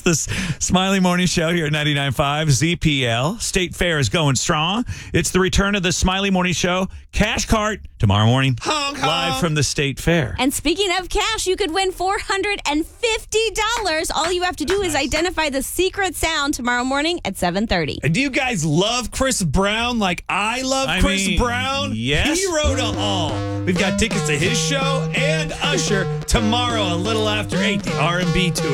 It's the Smiley Morning Show here at 99.5 ZPL. State Fair is going strong. It's the return of the Smiley Morning Show Cash Cart tomorrow morning. Honk, honk. Live from the State Fair. And speaking of cash, you could win $450. All you have to do is identify the secret sound tomorrow morning at 7:30. And do you guys love Chris Brown like I love Chris Brown? Yes. He wrote it all. We've got tickets to his show and Usher tomorrow a little after 8, the R&B tour.